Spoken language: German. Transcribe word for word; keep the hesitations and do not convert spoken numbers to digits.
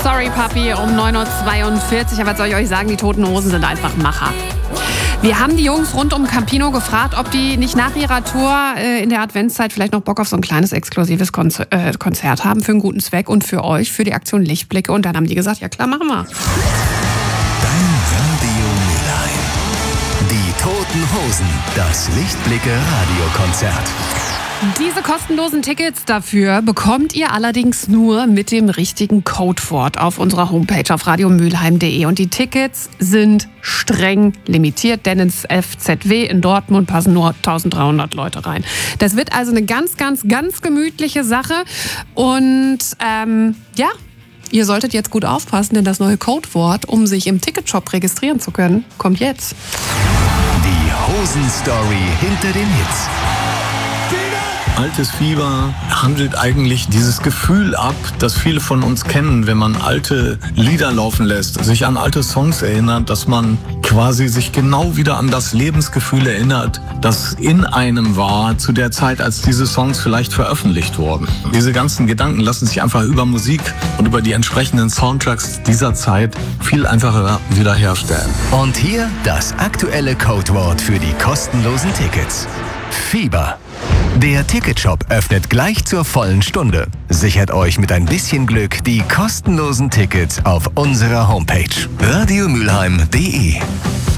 Sorry Papi um neun Uhr zweiundvierzig. Aber was soll ich euch sagen, die Toten Hosen sind einfach Macher. Wir haben die Jungs rund um Campino gefragt, ob die nicht nach ihrer Tour äh, in der Adventszeit vielleicht noch Bock auf so ein kleines exklusives Konzer- äh, Konzert haben für einen guten Zweck und für euch, für die Aktion Lichtblicke. Und dann haben die gesagt, ja klar, machen wir. Dein Radio Mülheim. Die Toten Hosen, das Lichtblicke-Radiokonzert. Diese kostenlosen Tickets dafür bekommt ihr allerdings nur mit dem richtigen Codewort auf unserer Homepage auf radiomülheim punkt de. Und die Tickets sind streng limitiert, denn ins F Z W in Dortmund passen nur dreizehnhundert Leute rein. Das wird also eine ganz, ganz, ganz gemütliche Sache. Und ähm, ja, ihr solltet jetzt gut aufpassen, denn das neue Codewort, um sich im Ticketshop registrieren zu können, kommt jetzt. Die Hosen-Story hinter den Hits. Altes Fieber handelt eigentlich dieses Gefühl ab, das viele von uns kennen, wenn man alte Lieder laufen lässt, sich an alte Songs erinnert, dass man quasi sich genau wieder an das Lebensgefühl erinnert, das in einem war zu der Zeit, als diese Songs vielleicht veröffentlicht wurden. Diese ganzen Gedanken lassen sich einfach über Musik und über die entsprechenden Soundtracks dieser Zeit viel einfacher wiederherstellen. Und hier das aktuelle Codewort für die kostenlosen Tickets. Fieber. Der Ticketshop öffnet gleich zur vollen Stunde. Sichert euch mit ein bisschen Glück die kostenlosen Tickets auf unserer Homepage radiomülheim punkt de.